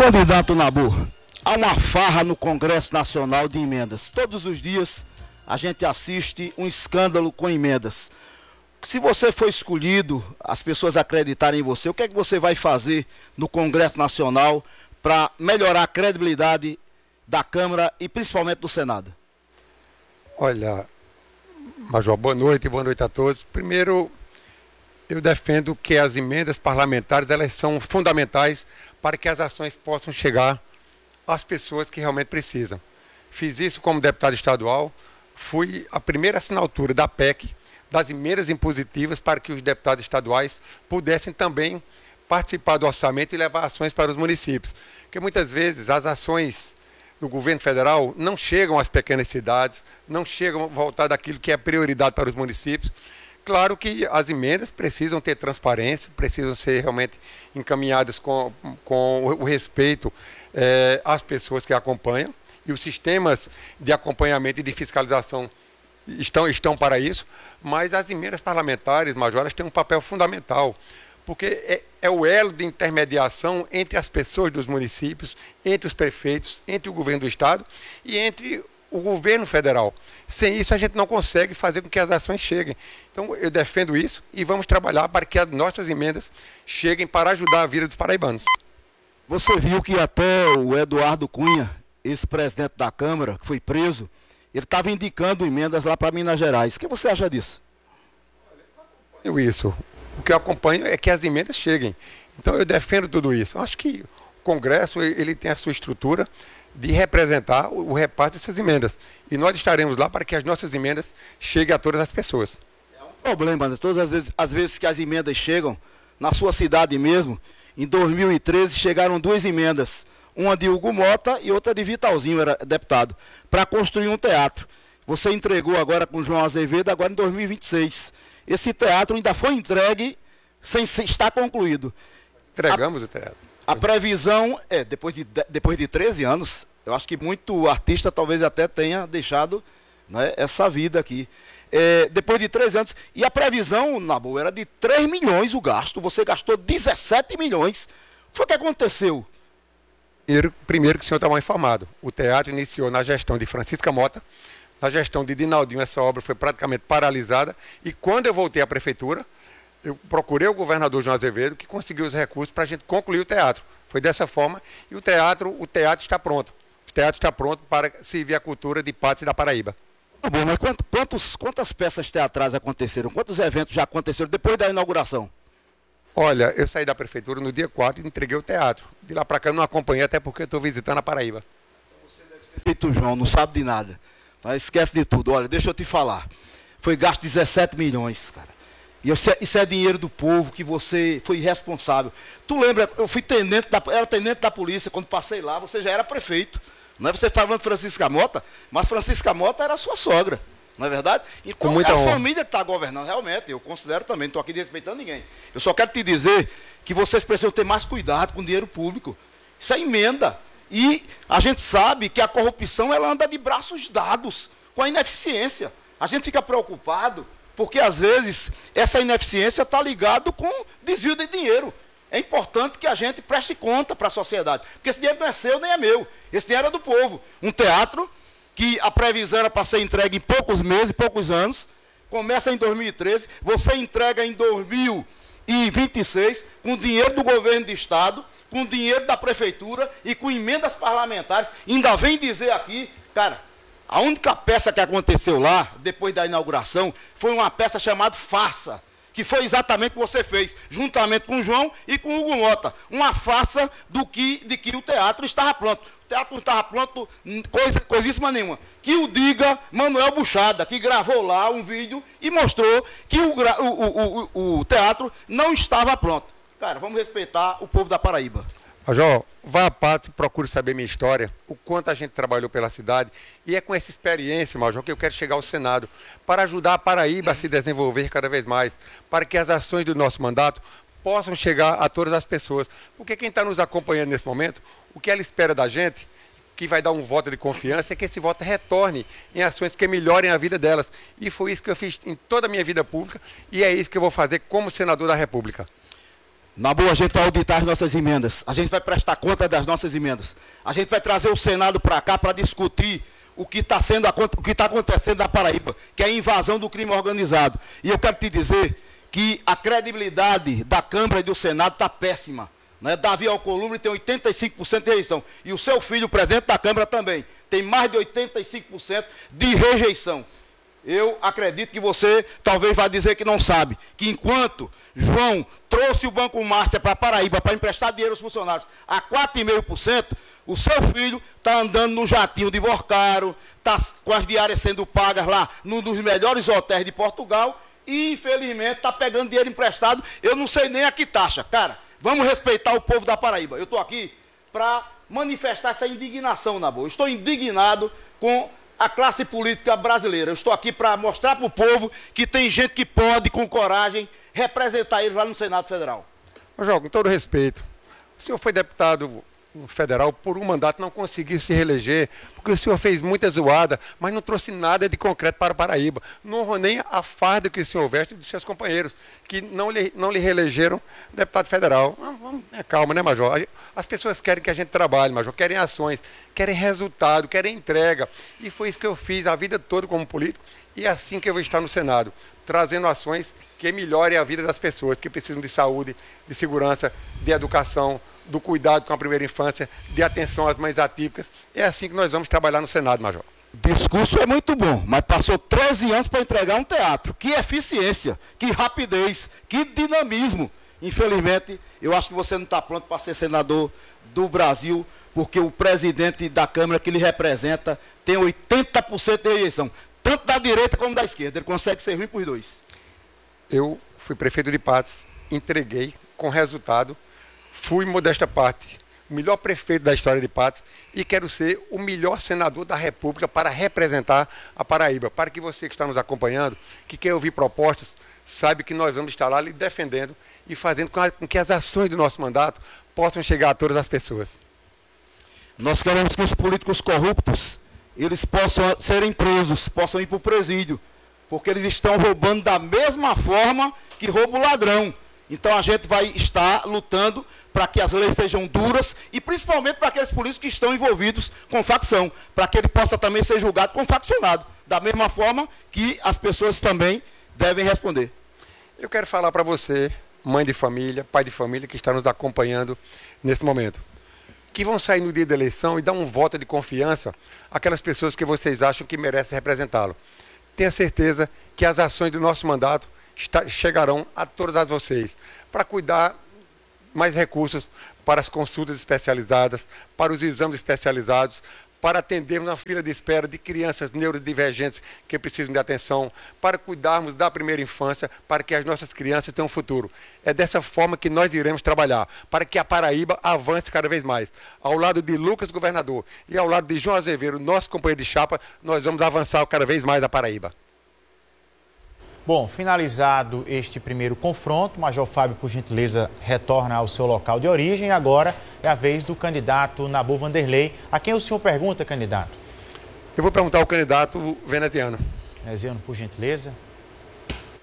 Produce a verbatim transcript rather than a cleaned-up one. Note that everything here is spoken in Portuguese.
Candidato Nabu, há uma farra no Congresso Nacional de Emendas. Todos os dias a gente assiste um escândalo com emendas. Se você for escolhido, as pessoas acreditarem em você, o que é que você vai fazer no Congresso Nacional para melhorar a credibilidade da Câmara e principalmente do Senado? Olha, Major, boa noite, boa noite a todos. Primeiro, eu defendo que as emendas parlamentares elas são fundamentais para que as ações possam chegar às pessoas que realmente precisam. Fiz isso como deputado estadual, fui a primeira assinatura da P E C, das emendas impositivas, para que os deputados estaduais pudessem também participar do orçamento e levar ações para os municípios. Porque muitas vezes as ações do governo federal não chegam às pequenas cidades, não chegam voltadas àquilo que é prioridade para os municípios. Claro que as emendas precisam ter transparência, precisam ser realmente encaminhadas com, com o respeito eh, às pessoas que acompanham, e os sistemas de acompanhamento e de fiscalização estão, estão para isso, mas as emendas parlamentares, Major, elas têm um papel fundamental, porque é, é o elo de intermediação entre as pessoas dos municípios, entre os prefeitos, entre o governo do estado e entre o governo federal. Sem isso a gente não consegue fazer com que as ações cheguem. Então eu defendo isso e vamos trabalhar para que as nossas emendas cheguem para ajudar a vida dos paraibanos. Você viu que até o Eduardo Cunha, esse presidente da Câmara, que foi preso, ele estava indicando emendas lá para Minas Gerais. O que você acha disso? Eu isso. O que eu acompanho é que as emendas cheguem. Então eu defendo tudo isso. Eu acho que o Congresso ele tem a sua estrutura de representar o reparto dessas emendas. E nós estaremos lá para que as nossas emendas cheguem a todas as pessoas. É um problema, né? Todas as vezes, as vezes que as emendas chegam, na sua cidade mesmo, em dois mil e treze chegaram duas emendas, uma de Hugo Mota e outra de Vitalzinho, era deputado, para construir um teatro. Você entregou agora com o João Azevedo, agora em dois mil e vinte e seis. Esse teatro ainda foi entregue sem estar concluído. Entregamos a, o teatro. A previsão é, depois de, depois de treze anos, eu acho que muito artista talvez até tenha deixado, né, essa vida aqui. É, depois de treze anos, e a previsão, na boa, era de três milhões o gasto, você gastou dezessete milhões. O que foi que aconteceu? Primeiro, primeiro que o senhor está mal informado. O teatro iniciou na gestão de Francisca Mota, na gestão de Dinaldinho essa obra foi praticamente paralisada, e quando eu voltei à prefeitura, eu procurei o governador João Azevedo, que conseguiu os recursos para a gente concluir o teatro. Foi dessa forma, e o teatro, o teatro está pronto. O teatro está pronto para servir a cultura de Patos e da Paraíba. Tá bom, mas quantos, quantos, quantas peças teatrais aconteceram? Quantos eventos já aconteceram depois da inauguração? Olha, eu saí da prefeitura no dia quatro e entreguei o teatro. De lá para cá eu não acompanhei, até porque eu estou visitando a Paraíba. Você deve ser feito João, não sabe de nada. Mas esquece de tudo. Olha, deixa eu te falar. Foi gasto dezessete milhões, cara. E isso é, isso é dinheiro do povo que você foi irresponsável. Tu lembra, eu fui tenente da, era tenente da polícia quando passei lá, você já era prefeito. Não é? Você estava falando de Francisca Mota, mas Francisca Mota era sua sogra. Não é verdade? Então é a honra. Família que está governando, realmente. Eu considero também, não estou aqui desrespeitando ninguém. Eu só quero te dizer que vocês precisam ter mais cuidado com o dinheiro público. Isso é emenda. E a gente sabe que a corrupção ela anda de braços dados com a ineficiência. A gente fica preocupado porque, às vezes, essa ineficiência está ligada com desvio de dinheiro. É importante que a gente preste conta para a sociedade. Porque esse dinheiro não é seu nem é meu. Esse dinheiro é do povo. Um teatro que a previsão era para ser entregue em poucos meses, poucos anos, começa em dois mil e treze, você entrega em dois mil e vinte e seis, com dinheiro do governo do estado, com dinheiro da prefeitura e com emendas parlamentares. Ainda vem dizer aqui, cara, a única peça que aconteceu lá, depois da inauguração, foi uma peça chamada Farsa, que foi exatamente o que você fez, juntamente com o João e com o Hugo Mota. Uma farsa do que, de que o teatro estava pronto. O teatro não estava pronto, coisa, coisíssima nenhuma. Que o diga Manuel Buchada, que gravou lá um vídeo e mostrou que o, o, o, o, o teatro não estava pronto. Cara, vamos respeitar o povo da Paraíba. Major, vá a Patos e procure saber minha história, o quanto a gente trabalhou pela cidade, e é com essa experiência, Major, que eu quero chegar ao Senado, para ajudar a Paraíba a se desenvolver cada vez mais, para que as ações do nosso mandato possam chegar a todas as pessoas. Porque quem está nos acompanhando nesse momento, o que ela espera da gente, que vai dar um voto de confiança, é que esse voto retorne em ações que melhorem a vida delas. E foi isso que eu fiz em toda a minha vida pública, e é isso que eu vou fazer como senador da República. Na boa, a gente vai auditar as nossas emendas, a gente vai prestar conta das nossas emendas, a gente vai trazer o Senado para cá para discutir o que está sendo, o que está acontecendo na Paraíba, que é a invasão do crime organizado. E eu quero te dizer que a credibilidade da Câmara e do Senado está péssima. Né? Davi Alcolumbre tem oitenta e cinco por cento de rejeição. E o seu filho, presidente da Câmara, também tem mais de oitenta e cinco por cento de rejeição. Eu acredito que você talvez vá dizer que não sabe, que enquanto João trouxe o Banco Master para Paraíba para emprestar dinheiro aos funcionários a quatro vírgula cinco por cento, o seu filho está andando no jatinho de Vorcaro, está com as diárias sendo pagas lá num dos melhores hotéis de Portugal e, infelizmente, está pegando dinheiro emprestado. Eu não sei nem a que taxa. Cara, vamos respeitar o povo da Paraíba. Eu estou aqui para manifestar essa indignação, na boa. Eu estou indignado com a classe política brasileira. Eu estou aqui para mostrar para o povo que tem gente que pode, com coragem, representar eles lá no Senado Federal. Major, com todo respeito, o senhor foi deputado federal por um mandato, não conseguiu se reeleger, porque o senhor fez muita zoada, mas não trouxe nada de concreto para Paraíba. Não honrou nem a farda que o senhor veste de seus companheiros, que não lhe, não lhe reelegeram deputado federal. Vamos, é, calma, né, Major? As pessoas querem que a gente trabalhe, Major, querem ações, querem resultado, querem entrega. E foi isso que eu fiz a vida toda como político, e é assim que eu vou estar no Senado, trazendo ações que melhorem a vida das pessoas que precisam de saúde, de segurança, de educação, do cuidado com a primeira infância, de atenção às mães atípicas. É assim que nós vamos trabalhar no Senado, Major. O discurso é muito bom, mas passou treze anos para entregar um teatro. Que eficiência, que rapidez, que dinamismo. Infelizmente, eu acho que você não está pronto para ser senador do Brasil, porque o presidente da Câmara que lhe representa tem oitenta por cento de rejeição, tanto da direita como da esquerda. Ele consegue ser ruim para os dois. Eu fui prefeito de Patos, entreguei com resultado, fui, modesta parte, o melhor prefeito da história de Patos e quero ser o melhor senador da República para representar a Paraíba. Para que você que está nos acompanhando, que quer ouvir propostas, sabe que nós vamos estar lá lhe defendendo e fazendo com que as ações do nosso mandato possam chegar a todas as pessoas. Nós queremos que os políticos corruptos, eles possam serem presos, possam ir para o presídio, porque eles estão roubando da mesma forma que rouba o ladrão. Então a gente vai estar lutando para que as leis sejam duras e principalmente para aqueles políticos que estão envolvidos com facção, para que ele possa também ser julgado como faccionado, da mesma forma que as pessoas também devem responder. Eu quero falar para você, mãe de família, pai de família que está nos acompanhando nesse momento, que vão sair no dia da eleição e dar um voto de confiança àquelas pessoas que vocês acham que merecem representá-lo. Tenha certeza que as ações do nosso mandato está, chegarão a todas as vocês, para cuidar mais recursos para as consultas especializadas, para os exames especializados, para atendermos a fila de espera de crianças neurodivergentes que precisam de atenção, para cuidarmos da primeira infância, para que as nossas crianças tenham um futuro. É dessa forma que nós iremos trabalhar, para que a Paraíba avance cada vez mais. Ao lado de Lucas, governador, e ao lado de João Azevedo, nosso companheiro de chapa, nós vamos avançar cada vez mais a Paraíba. Bom, finalizado este primeiro confronto, Major Fábio, por gentileza, retorna ao seu local de origem. Agora é a vez do candidato Nabu Vanderlei. A quem o senhor pergunta, candidato? Eu vou perguntar ao candidato veneziano. Veneziano, por gentileza.